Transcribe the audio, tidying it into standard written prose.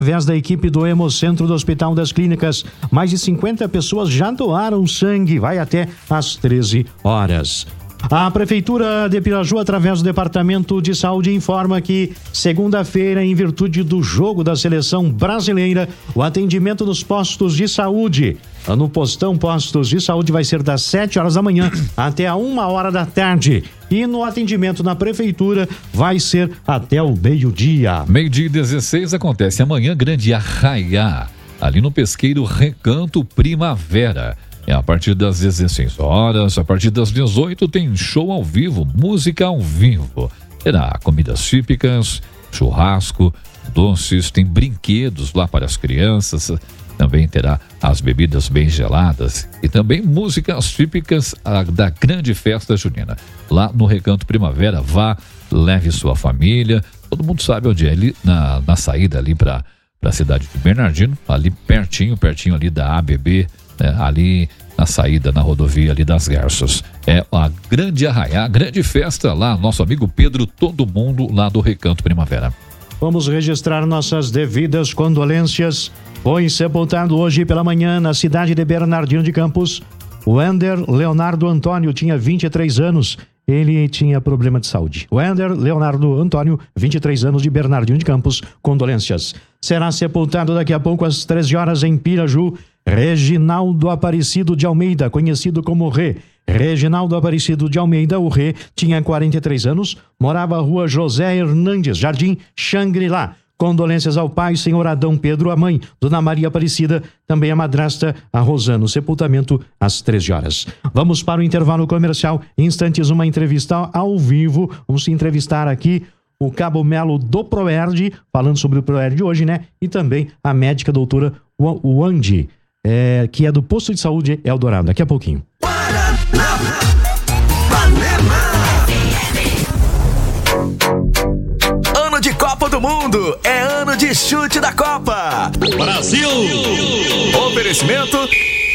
através da equipe do Hemocentro do Hospital das Clínicas. Mais de 50 pessoas já doaram sangue. Vai até às 13 horas. A Prefeitura de Piraju, através do Departamento de Saúde, informa que segunda-feira, em virtude do jogo da Seleção Brasileira, o atendimento nos postos de saúde, no postão Postos de Saúde, vai ser das 7 horas da manhã até a 1 hora da tarde. E no atendimento na Prefeitura vai ser até o meio-dia. Meio-dia 16 acontece amanhã Grande Arraiá, ali no Pesqueiro Recanto Primavera. A partir das 16 horas, a partir das 18 tem show ao vivo, música ao vivo. Terá comidas típicas, churrasco, doces, tem brinquedos lá para as crianças. Também terá as bebidas bem geladas e também músicas típicas da grande festa junina. Lá no Recanto Primavera, vá, leve sua família. Todo mundo sabe onde é, ali na saída ali para a cidade de Bernardino, ali pertinho ali da ABB, ali na saída, na rodovia ali das Garças. É a Grande Arraiá, grande festa lá, nosso amigo Pedro, todo mundo lá do Recanto Primavera. Vamos registrar nossas devidas condolências. Foi sepultado hoje pela manhã na cidade de Bernardino de Campos. Wender Leonardo Antônio tinha 23 anos. Ele tinha problema de saúde. Wender Leonardo Antônio, 23 anos, de Bernardino de Campos. Condolências. Será sepultado daqui a pouco às 13 horas em Piraju, Reginaldo Aparecido de Almeida, conhecido como Rê. Reginaldo Aparecido de Almeida, o Rê, tinha 43 anos, morava à rua José Hernandes, Jardim Xangri-Lá. Condolências ao pai, senhor Adão Pedro, a mãe, Dona Maria Aparecida, também a madrasta, a Rosana. Sepultamento às 13 horas. Vamos para o intervalo comercial. Em instantes, uma entrevista ao vivo. Vamos entrevistar aqui o Cabo Melo do Proerd, falando sobre o Proerd de hoje, né? E também a médica doutora Wandi, que é do Posto de Saúde Eldorado. Daqui a pouquinho. Ano de Copa do Mundo é ano de chute da Copa. Brasil! Oferecimento